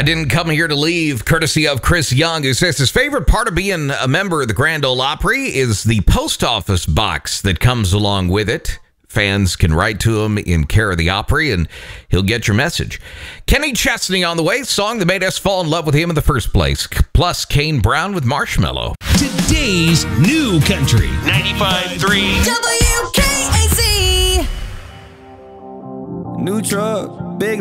I Didn't Come Here to Leave, courtesy of Chris Young, who says his favorite part of being a member of the Grand Ole Opry is the post office box that comes along with it. Fans can write to him in care of the Opry, and he'll get your message. Kenny Chesney on the way, song that made us fall in love with him in the first place. Plus, Kane Brown with Marshmallow. Today's new country. 95.3 WKAC. New truck, big